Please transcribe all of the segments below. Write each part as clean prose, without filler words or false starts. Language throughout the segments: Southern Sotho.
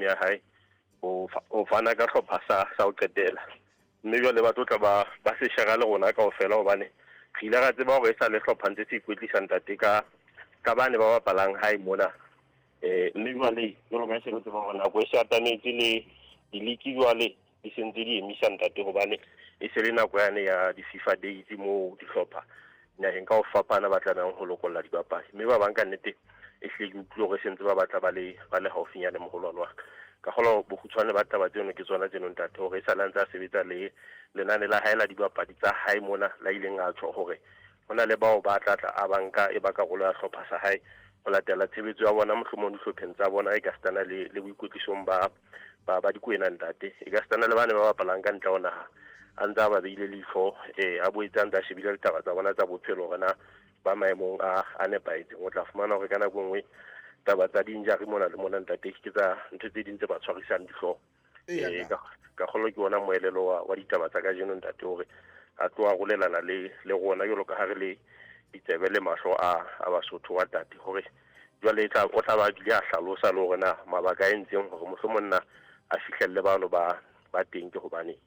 ya hae o fana ka hlopha sa ho qetela mme jwale ba tlotla ba se shera le rona kaofela hobane re ile ra tseba hore e sa le hlopha ntse se ikwetlisa ntate ka bane ba bapalang hae mona mme jwale jwalo ka se re tseba hore nako e shatanetse le di-league jwale di sentse di emisa ntate hobane e se le nako yane ya di-FIFA days mo dihlopha naheng ka ho fapana ba tlamehang ho lokolla dibapadi mme ba bang ka nnete e hle ke utlwe hore sentse ba batla ba le haufinyane moholwane wa ka kgola bokgutshwane ba taba tseno ke tsona tseno ntate hore e sa lantse a sebetsa le lenane la hae la dibapadi tsa hae mona la ileng a tjho hore hona le bao ba tlatla a banka e ba karolo ya hlopha sa hae ho latela tshebetso ya bona mohlomong dihlopheng tsa bona e ka stana le boikwetlisong ba dikwena ntate e ka stana le bane ba bapalang ka ntle ho naha a ntse a ba beile leihlo a boetse a ntse a shebile ditaba tsa bona tsa bophelo hore na ba maemong a nepahetseng o tla fumana hore ka nako nngwe taba tsa di-injury mona le mona ntate ke tsa ntho tse ding tse ba tshwarisang dihlooho ka kgolo ke ona moelelo wa ditaba tsa kajeno ntate hore a tlo arolelana le rona jwalo ka ha re le ditsebe le mahlo a Basotho wa tate hore jwale o tla ba dile a hlalosa le hore na mabaka a entseng hore mohlomong na a fihlelle bano ba teng ke hobane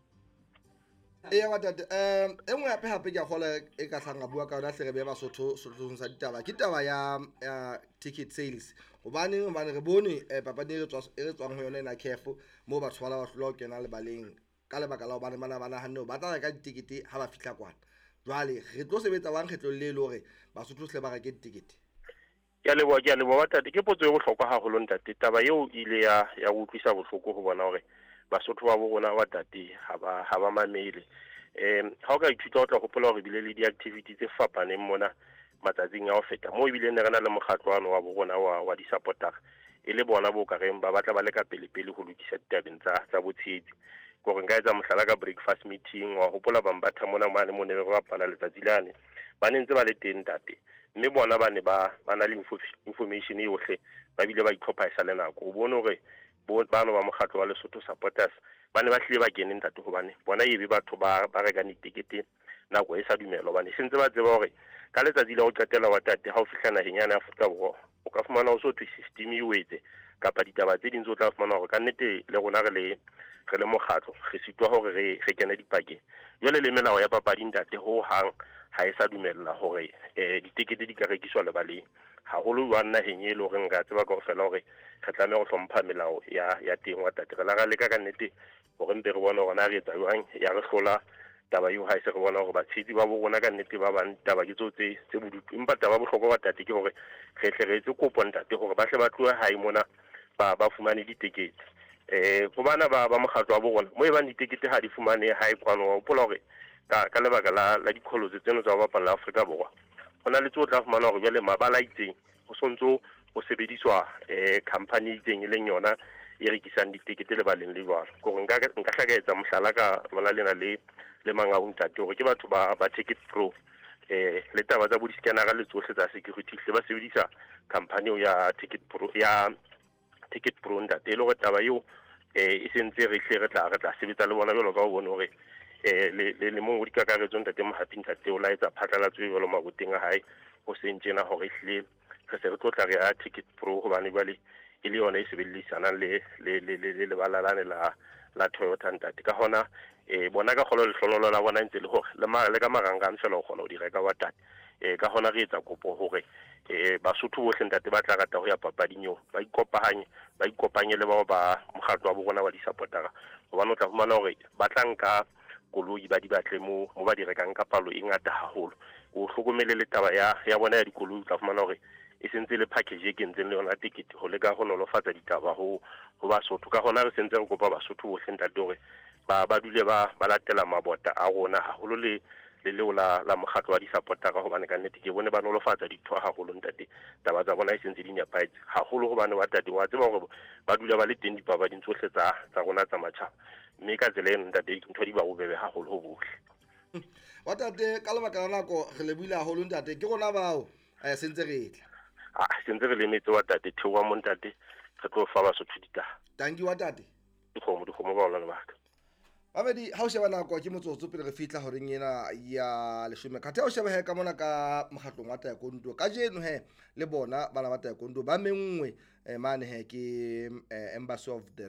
wa tate nngwe hape ke a kgola e ka tlhang a bua ka yona hle re be Basotho sehloohong sa ditaba ke taba ya ticket sales hobane re bone papadi e re tswang ho yona ena CAF mo batho ba hlola ho kena lebaleng ka lebaka la hobane bana hanno ba tla reka ditikete ha ba fihla kwana jwale re tlo sebetsa bang kgetlo le hore Basotho se ba reke ditikete. ke a leboha tate ke potso e bohlokwa haholo ntate taba eo ile ya utlwisa bohloko ho bona hore Basotho ba bona wa tate ha ba mamele ha o ka ithuta o tla hopola hore bile le di-activity tse fapaneng mona matsatsing a ho feta mo ebile ne re na le mokgatlwana wa bona wa di-supporter e le bona bo ka reng ba batla ba le ka pele ho lokisa ditabeng tsa botshetsi gore nka etsa mohlala ka breakfast meeting wa hopola bambatha mona mane mo ne re bapala letsatsi lane ba ne ntse ba le teng tate mme bona ba ne ba na le information e yohle ba bile ba itlhopha e sa le nako o bone hore bano ba mokgatlo wa Lesotho supporters ba ne ba hlile ba kene ntate hobane bona ebe batho ba rekang ditekete nako e sa dumela hobane sentse ba tseba hore ka letsatsi la ho qetela wa tate ha o fihla naheng ya Afrika Borwa o ka fumana o so thwe system e wetse kapa ditaba tse ding tse o tla fumana hore ka nnete le rona re le mokgatlo re sitwa hore re kene dipakeng jwale le melao ya papadi ntate ho hang ha e sa dumella hore ditekete di ka rekiswa lebaleng haholo jwang naheng e le hore nka tseba kaofela hore re tlameha ho hlompha melao ya teng wa tate re la ra leka ka nnete hore mpe re bone hore na re etsa jwang ya re hlola taba eo ha e se re bona hore batshetsi ba bona ka nnete ba bang taba ke tse bodutu empa taba bohlokwa ba tate ke hore re tle re etse kopo ntate hore ba hle ba tlohe hae mona ba fumane ditekete ho bana ba mokgatlo wa bona mo e bang ditekete ha di fumane hae kwano wa hopola hore ka lebaka la dikholotse tseno tsa ho bapala Afrika Borwa ho na le tse o tla fumana hore jwale mabala itseng ho sontso ho sebediswa company itseng e leng yona e rekisang ditekete lebaleng le jwalo gore nka hlaka etsa mohlala ka bona lena le mangaung tate hore ke batho ba Ticket Pro le taba tsa bo di-scanner le tsohle tsa security hle ba sebedisa company ya Ticket Pro ntate le hore taba eo e sentse re hle re tla sebetsa le bona jwalo ka o bone hore le mong o dikakaretso ntate Mohapi ntate o la etsa phatlalatso e jwalo maboteng a hae ho sentjena hore hle re se re tlo tla re ya Ticket Pro hobane jwale e le yona e sebedisanang le lebalalane la Toyota ntate ka hona bona ka kgolo lehlonolo la bona ntse le hore le ka marangrang fela o kgona ho di reka wa tate ka hona re etsa kopo hore Basotho bohle ntate ba tla rata ho ya papading eo ba ikopanye le bao ba mokgatlo wa bona wa di-supportera hobane o tla fumana hore ba tla nka koloi ba di batle mo ba di rekang ka palo e ngata haholo o hlokomele le taba ya bona ya dikoloi o tla fumana hore e sentse le package e kentseng le yona tikete ho leka ho nolofatsa ditaba ho Basotho ka hona re sentse re kopa Basotho bohle ntate hore ba dule ba latela mabota a rona haholo le leo la mokgatlo wa di-supportera hobane ka nnete ke bone ba nolofatsa ditho haholo ntate taba tsa bona e sentse di nepahetse haholo hobane wa tate wa tseba hore ba dula ba le teng dipapading tsohle tsa rona tsa matjhaba mme ka tsela eno ntate ntho di ba bobebe haholo ho bohle wa tate ka lebaka la nako re lebohile haholo ntate ke rona bao sentse re tla sentse re lemetse wa tate theowa mo ntate re tlo fa Basotho ditaha tanki wa tate dikgomo ba ola le baka babedi ha o sheba nako ke motsotso pele re fihla horeng ena ya 10 khathe o sheba he ka mona ka mokgatlong wa taekwondo ka jeno he le bona bana ba taekwondo ba mengwe mane he ke embassy of the